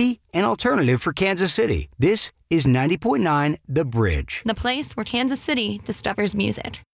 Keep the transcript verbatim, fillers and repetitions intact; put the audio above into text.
be an alternative for Kansas City. This is ninety point nine The Bridge. The place where Kansas City discovers music.